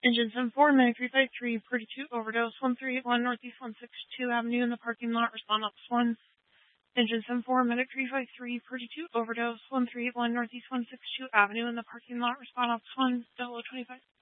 Engine 7-4, Medic 353, Purdy 2, overdose, 1381 Northeast 162 Avenue in the parking lot, respond Ops 1. Engine 7-4, Medic 353, Purdy 2, overdose, 1381 Northeast 162 Avenue in the parking lot, respond Ops 1, 0025.